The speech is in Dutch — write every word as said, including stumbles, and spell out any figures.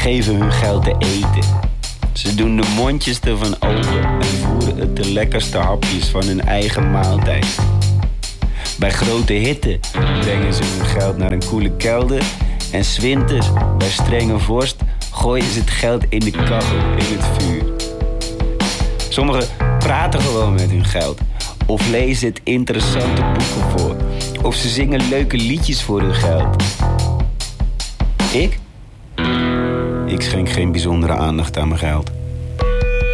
geven hun geld te eten. Ze doen de mondjes ervan open en voeren het de lekkerste hapjes van hun eigen maaltijd. Bij grote hitte brengen ze hun geld naar een koele kelder. En 's winters, bij strenge vorst, gooien ze het geld in de kachel, in het vuur. Sommigen praten gewoon met hun geld. Of lezen het interessante boeken voor. Of ze zingen leuke liedjes voor hun geld. Ik? Ik schenk geen bijzondere aandacht aan mijn geld.